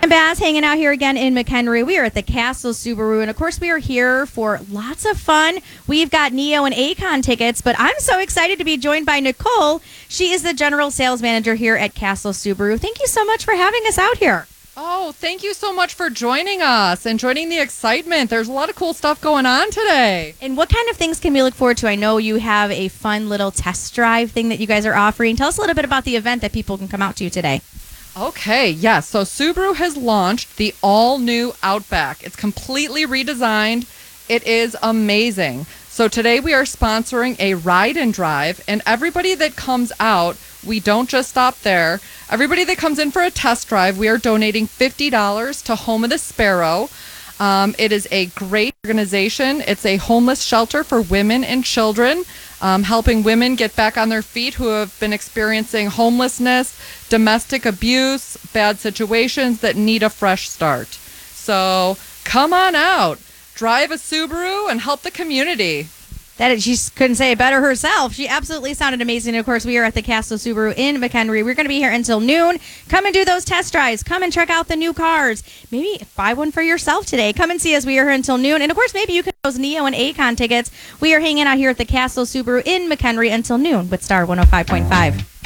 Bass hanging out here again in McHenry. We are at the Castle Subaru, and of course we are here for lots of fun. We've got Neo and Acon tickets, but I'm so excited to be joined by Nicole. She is the general sales manager here at Castle Subaru. Thank you so much for having us out here. Oh, thank you so much for joining us and joining the excitement. There's a lot of cool stuff going on today. And what kind of things can we look forward to? I know you have a fun little test drive thing that you guys are offering. Tell us a little bit about the event that people can come out to today. Okay, yes. So Subaru has launched the all-new Outback. It's completely redesigned. It is amazing. So today we are sponsoring a ride and drive, and everybody that comes out, we don't just stop there. Everybody that comes in for a test drive, we are donating $50 to Home of the Sparrow. It is a great organization. It's a homeless shelter for women and children, helping women get back on their feet who have been experiencing homelessness, domestic abuse, bad situations that need a fresh start. So come on out, drive a Subaru, and help the community. She couldn't say it better herself. She absolutely sounded amazing. Of course, we are at the Castle Subaru in McHenry. We're going to be here until noon. Come and do those test drives. Come and check out the new cars. Maybe buy one for yourself today. Come and see us. We are here until noon. And, of course, maybe you can those Neo and Acon tickets. We are hanging out here at the Castle Subaru in McHenry until noon with Star 105.5.